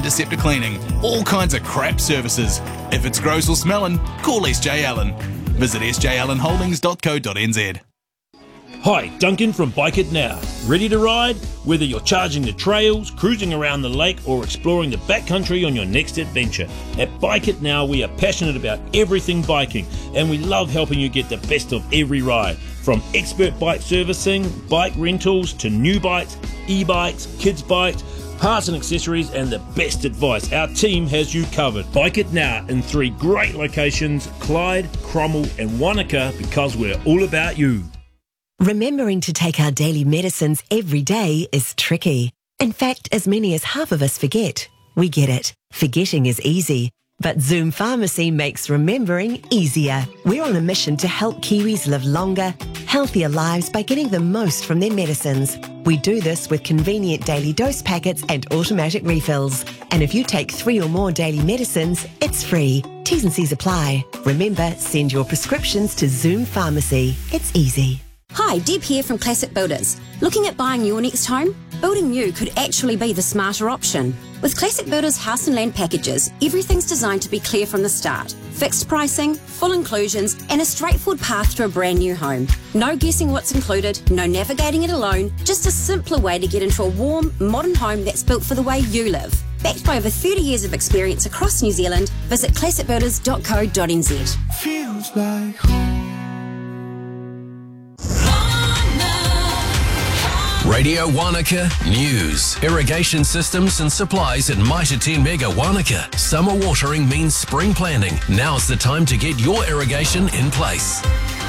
antiseptic cleaning, all kinds of crap services. If it's gross or smelling, call SJ Allen. Visit sjallenholdings.co.nz. Hi, Duncan from Bike It Now. Ready to ride? Whether you're charging the trails, cruising around the lake or exploring the backcountry on your next adventure, at Bike It Now we are passionate about everything biking and we love helping you get the best of every ride. From expert bike servicing, bike rentals to new bikes, e-bikes, kids bikes, parts and accessories and the best advice. Our team has you covered. Bike It Now in 3 great locations, Clyde, Cromwell and Wanaka, because we're all about you. Remembering to take our daily medicines every day is tricky. In fact, as many as half of us forget. We get it. Forgetting is easy. But Zoom Pharmacy makes remembering easier. We're on a mission to help Kiwis live longer, healthier lives by getting the most from their medicines. We do this with convenient daily dose packets and automatic refills. And if you take 3 or more daily medicines, it's free. T's and C's apply. Remember, send your prescriptions to Zoom Pharmacy. It's easy. Hi, Deb here from Classic Builders. Looking at buying your next home? Building new could actually be the smarter option. With Classic Builders house and land packages, everything's designed to be clear from the start. Fixed pricing, full inclusions, and a straightforward path to a brand new home. No guessing what's included, no navigating it alone, just a simpler way to get into a warm, modern home that's built for the way you live. Backed by over 30 years of experience across New Zealand, visit classicbuilders.co.nz. Feels like home. Radio Wanaka News. Irrigation systems and supplies at Mitre 10 Mega Wanaka. Summer watering means spring planting. Now's the time to get your irrigation in place.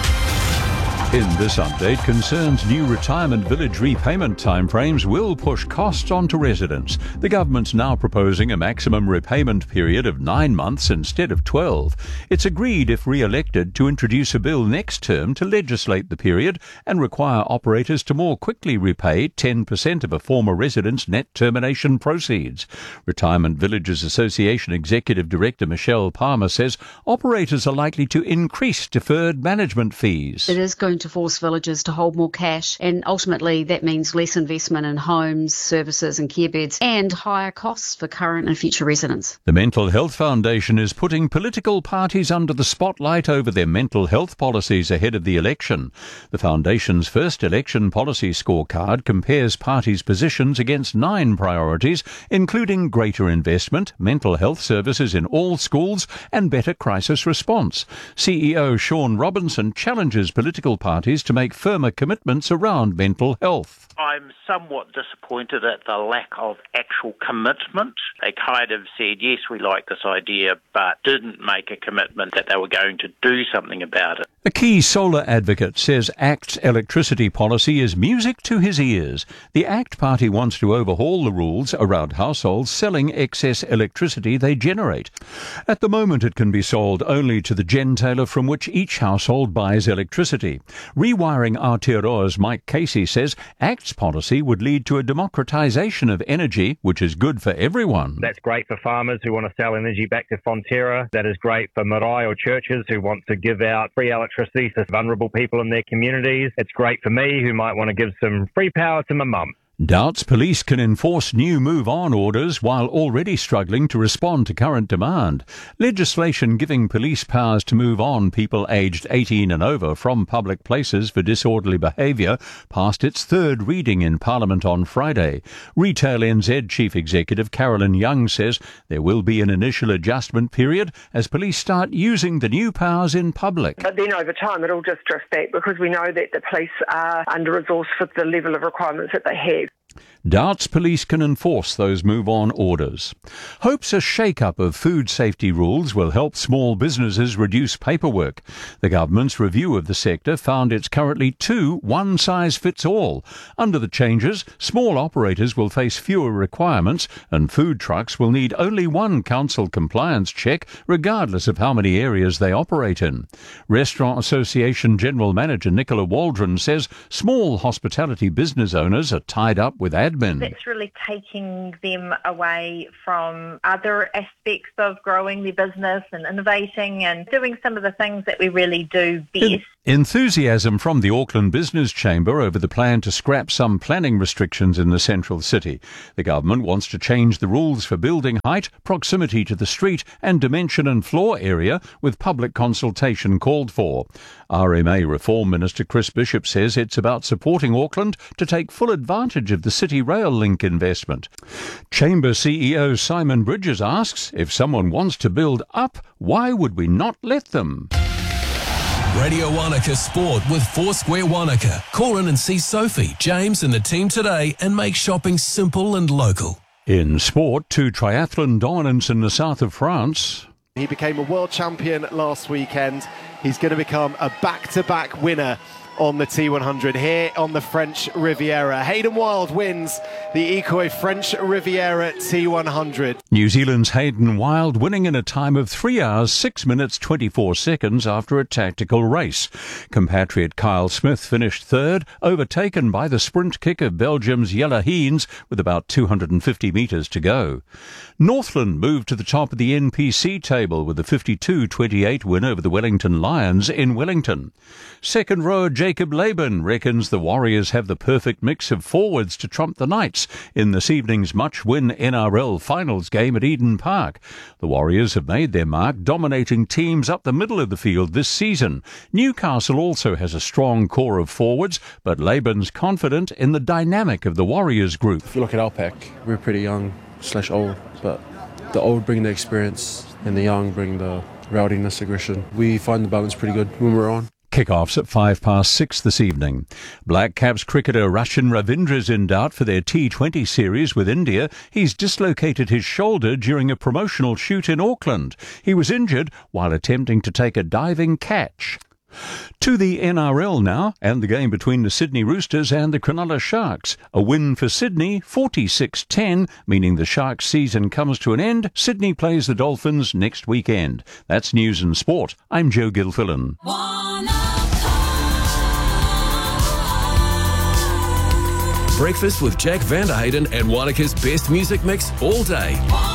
In this update, concerns new retirement village repayment timeframes will push costs onto residents. The government's now proposing a maximum repayment period of 9 months instead of 12. It's agreed, if re-elected, to introduce a bill next term to legislate the period and require operators to more quickly repay 10% of a former resident's net termination proceeds. Retirement Villages Association Executive Director Michelle Palmer says operators are likely to increase deferred management fees. It is going to force villages to hold more cash, and ultimately that means less investment in homes, services and care beds, and higher costs for current and future residents. The Mental Health Foundation is putting political parties under the spotlight over their mental health policies ahead of the election. The foundation's first election policy scorecard compares parties' positions against 9 priorities, including greater investment, mental health services in all schools, and better crisis response. CEO Sean Robinson challenges political parties to make firmer commitments around mental health. I'm somewhat disappointed at the lack of actual commitment. They kind of said, yes, we like this idea, but didn't make a commitment that they were going to do something about it. A key solar advocate says ACT's electricity policy is music to his ears. The ACT party wants to overhaul the rules around households selling excess electricity they generate. At the moment, it can be sold only to the gentailer from which each household buys electricity. Rewiring Aotearoa's Mike Casey says ACT's policy would lead to a democratisation of energy, which is good for everyone. That's great for farmers who want to sell energy back to Fonterra. That is great for marae or churches who want to give out free electricity to vulnerable people in their communities. It's great for me who might want to give some free power to my mum. Doubts police can enforce new move-on orders while already struggling to respond to current demand. Legislation giving police powers to move on people aged 18 and over from public places for disorderly behaviour passed its 3rd reading in Parliament on Friday. Retail NZ Chief Executive Carolyn Young says there will be an initial adjustment period as police start using the new powers in public. But then over time it'll just drift back because we know that the police are under-resourced for the level of requirements that they have. Doubts police can enforce those move-on orders. Hopes a shake-up of food safety rules will help small businesses reduce paperwork. The government's review of the sector found it's currently too one-size-fits-all. Under the changes, small operators will face fewer requirements and food trucks will need only one council compliance check regardless of how many areas they operate in. Restaurant Association General Manager Nicola Waldron says small hospitality business owners are tied up with admin. That's really taking them away from other aspects of growing their business and innovating and doing some of the things that we really do best. Enthusiasm from the Auckland Business Chamber over the plan to scrap some planning restrictions in the central city. The government wants to change the rules for building height, proximity to the street and dimension and floor area, with public consultation called for. RMA Reform Minister Chris Bishop says it's about supporting Auckland to take full advantage of the City Rail Link investment. Chamber CEO Simon Bridges asks, if someone wants to build up, why would we not let them? Radio Wanaka Sport with Foursquare Wanaka. Call in and see Sophie, James and the team today and make shopping simple and local. In sport, to triathlon dominance in the south of France. He became a world champion last weekend. He's going to become a back-to-back winner on the T100 here on the French Riviera. Hayden Wilde wins the Ecoy French Riviera T100. New Zealand's Hayden Wilde winning in a time of 3 hours, 6 minutes, 24 seconds after a tactical race. Compatriot Kyle Smith finished third, overtaken by the sprint kick of Belgium's Jelle Heens with about 250 metres to go. Northland moved to the top of the NPC table with a 52-28 win over the Wellington Lions in Wellington. Second rower Jacob Laban reckons the Warriors have the perfect mix of forwards to trump the Knights in this evening's much-win NRL finals game at Eden Park. The Warriors have made their mark, dominating teams up the middle of the field this season. Newcastle also has a strong core of forwards, but Laban's confident in the dynamic of the Warriors group. If you look at our pack, we're pretty young/old, but the old bring the experience and the young bring the rowdiness, aggression. We find the balance pretty good when we're on. Kickoffs at 6:05 this evening. Black Caps cricketer Rachin Ravindra's in doubt for their T20 series with India. He's dislocated his shoulder during a promotional shoot in Auckland. He was injured while attempting to take a diving catch. To the NRL now, and the game between the Sydney Roosters and the Cronulla Sharks. A win for Sydney, 46-10, meaning the Sharks' season comes to an end. Sydney plays the Dolphins next weekend. That's News and Sport. I'm Joe Gilfillan. Breakfast with Jack Vanderhayden and Wanaka's best music mix all day.